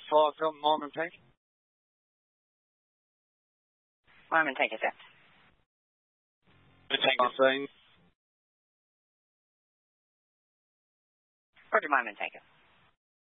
for Marmon Tank. Marmon Tank is set. Tank is saying. Roger, Marmon Tank.